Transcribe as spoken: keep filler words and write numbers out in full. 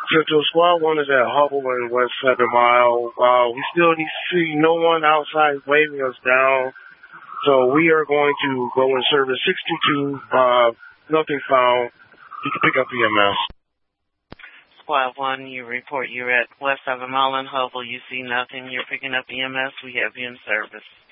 Crypto Squad one is at Hubble and West seven Mile. Uh, we still need to see no one outside waving us down. So we are going to go in service six two two. Uh, nothing found. You can pick up E M S. Squad one, you report you're at West seven Mile and Hubble. You see nothing. You're picking up E M S. We have you in service.